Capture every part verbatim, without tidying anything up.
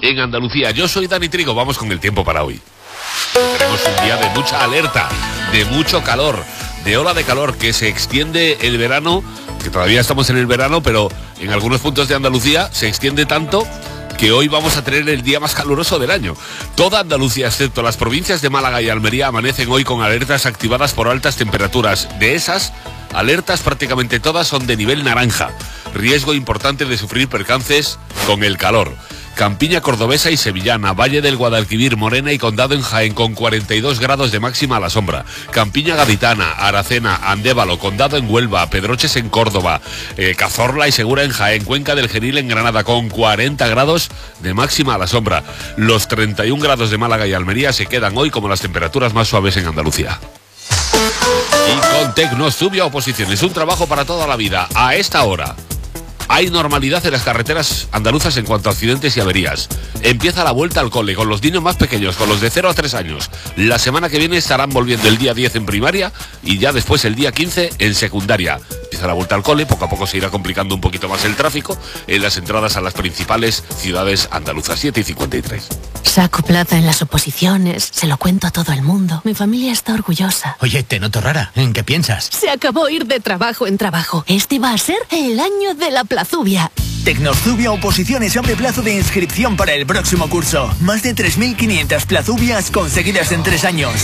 en Andalucía. Yo soy Dani Trigo, vamos con el tiempo para hoy. Tenemos un día de mucha alerta, de mucho calor, de ola de calor, que se extiende el verano, que todavía estamos en el verano, pero en algunos puntos de Andalucía se extiende tanto que hoy vamos a tener el día más caluroso del año. Toda Andalucía, excepto las provincias de Málaga y Almería, amanecen hoy con alertas activadas por altas temperaturas. De esas alertas, prácticamente todas son de nivel naranja. Riesgo importante de sufrir percances con el calor. Campiña cordobesa y sevillana, Valle del Guadalquivir, Morena y Condado en Jaén con cuarenta y dos grados de máxima a la sombra. Campiña gaditana, Aracena, Andévalo, Condado en Huelva, Pedroches en Córdoba, eh, Cazorla y Segura en Jaén, Cuenca del Genil en Granada con cuarenta grados de máxima a la sombra. Los treinta y un grados de Málaga y Almería se quedan hoy como las temperaturas más suaves en Andalucía. Y con Tecnosubia Oposiciones, un trabajo para toda la vida. A esta hora hay normalidad en las carreteras andaluzas en cuanto a accidentes y averías. Empieza la vuelta al cole con los niños más pequeños, con los de cero a tres años. La semana que viene estarán volviendo el día diez en primaria y ya después el día quince en secundaria. Empieza la vuelta al cole, poco a poco se irá complicando un poquito más el tráfico en las entradas a las principales ciudades andaluzas. siete y cincuenta y tres. Saco plaza en las oposiciones, se lo cuento a todo el mundo. Mi familia está orgullosa. Oye, te noto rara. ¿En qué piensas? Se acabó ir de trabajo en trabajo. Este va a ser el año de la Plazubia. Tecnosubia Oposiciones abre plazo de inscripción para el próximo curso. Más de tres mil quinientas plazubias conseguidas en tres años.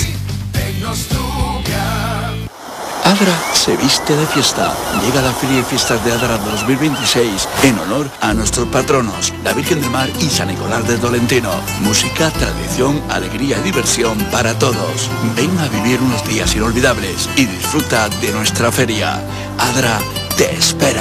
Adra se viste de fiesta. Llega la Feria de Fiestas de Adra dos mil veintiséis en honor a nuestros patronos, la Virgen del Mar y San Nicolás de Tolentino. Música, tradición, alegría y diversión para todos. Ven a vivir unos días inolvidables y disfruta de nuestra feria. Adra te espera.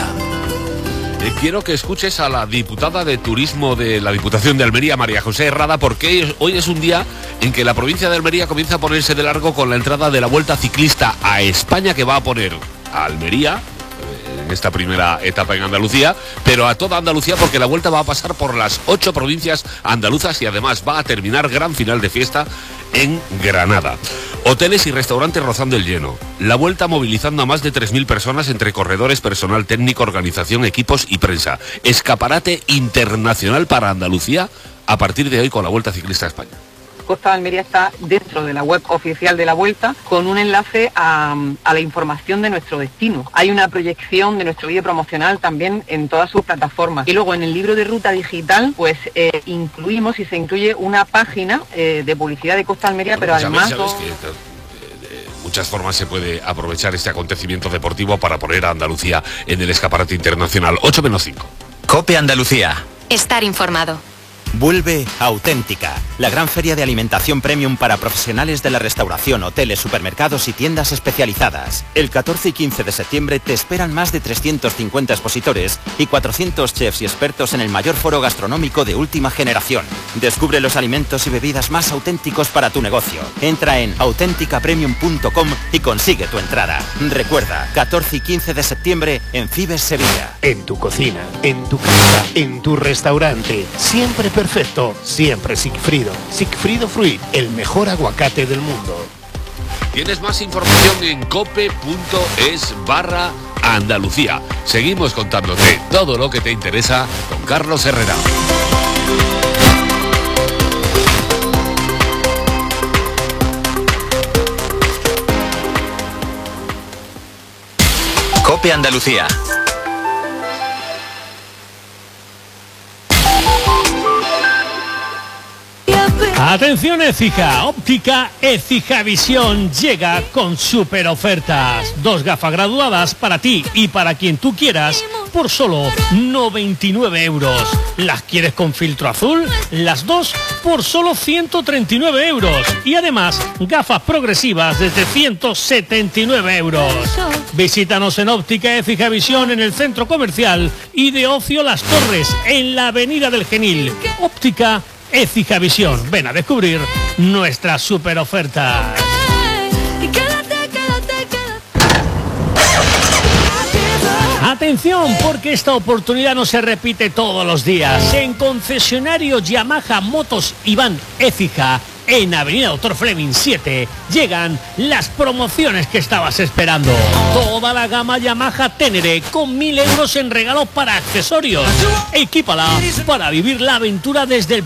Eh, quiero que escuches a la diputada de Turismo de la Diputación de Almería, María José Herrada, porque hoy es un día en que la provincia de Almería comienza a ponerse de largo con la entrada de la Vuelta Ciclista a España, que va a poner a Almería eh, en esta primera etapa en Andalucía, pero a toda Andalucía, porque la Vuelta va a pasar por las ocho provincias andaluzas y además va a terminar gran final de fiesta en Granada. Hoteles y restaurantes rozando el lleno. La Vuelta movilizando a más de tres mil personas entre corredores, personal técnico, organización, equipos y prensa. Escaparate internacional para Andalucía a partir de hoy con la Vuelta Ciclista a España. Costa de Almería está dentro de la web oficial de la Vuelta con un enlace a, a la información de nuestro destino. Hay una proyección de nuestro vídeo promocional también en todas sus plataformas. Y luego en el libro de ruta digital pues eh, incluimos y se incluye una página eh, de publicidad de Costa de Almería, pero pues además... ¿sabes, sabes que, de, de muchas formas se puede aprovechar este acontecimiento deportivo para poner a Andalucía en el escaparate internacional. ocho menos cinco. COPE Andalucía. Estar informado. Vuelve Auténtica, la gran feria de alimentación premium para profesionales de la restauración, hoteles, supermercados y tiendas especializadas. El catorce y quince de septiembre te esperan más de trescientos cincuenta expositores y cuatrocientos chefs y expertos en el mayor foro gastronómico de última generación. Descubre los alimentos y bebidas más auténticos para tu negocio. Entra en auténtica premium punto com y consigue tu entrada. Recuerda, catorce y quince de septiembre en Fibes Sevilla. En tu cocina, en tu casa, en tu restaurante, siempre perfecto, siempre Sigfrido. Sigfrido Fruit, el mejor aguacate del mundo. Tienes más información en cope.es barra Andalucía. Seguimos contándote todo lo que te interesa con Carlos Herrera. COPE Andalucía. Atención Écija, óptica Écija Visión llega con super ofertas. Dos gafas graduadas para ti y para quien tú quieras por solo noventa y nueve euros. ¿Las quieres con filtro azul? Las dos por solo ciento treinta y nueve euros. Y además, gafas progresivas desde ciento setenta y nueve euros. Visítanos en óptica Écija Visión en el centro comercial y de ocio Las Torres, en la avenida del Genil. Óptica Écija Visión. Ven a descubrir nuestras super ofertas. Atención, porque esta oportunidad no se repite todos los días. En concesionario Yamaha Motos Iván Écija, en Avenida Doctor Fleming siete, llegan las promociones que estabas esperando. Toda la gama Yamaha Ténere con mil euros en regalos para accesorios. Equípala para vivir la aventura desde el